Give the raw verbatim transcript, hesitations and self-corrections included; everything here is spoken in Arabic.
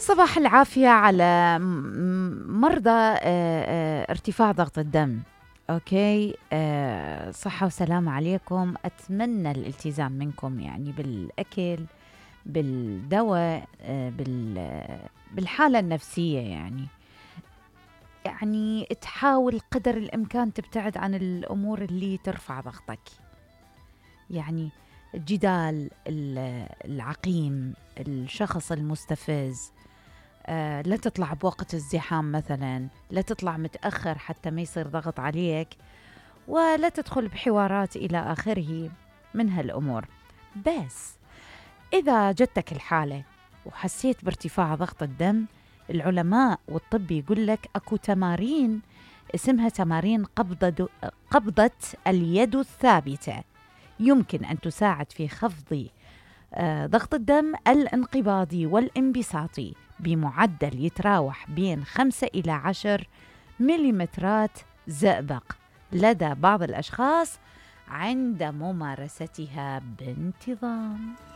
صباح العافية على م- مرضى آه، آه، ارتفاع ضغط الدم. أوكي، آه، صحة وسلامة عليكم. أتمنى الالتزام منكم يعني بالأكل، بالدواء، آه، بال- آه، بالحالة النفسية. يعني يعني تحاول قدر الإمكان تبتعد عن الأمور اللي ترفع ضغطك، يعني الجدال ال- العقيم، الشخص المستفز. آه، لا تطلع بوقت الزحام مثلا، لا تطلع متأخر حتى ما يصير ضغط عليك، ولا تدخل بحوارات إلى آخره من هالأمور. بس إذا جتك الحالة وحسيت بارتفاع ضغط الدم، العلماء والطب يقول لك أكو تمارين اسمها تمارين قبضة, قبضة اليد الثابتة، يمكن أن تساعد في خفض آه، ضغط الدم الانقباضي والانبساطي بمعدل يتراوح بين خمسة إلى عشر مليمترات زئبق لدى بعض الأشخاص عند ممارستها بانتظام.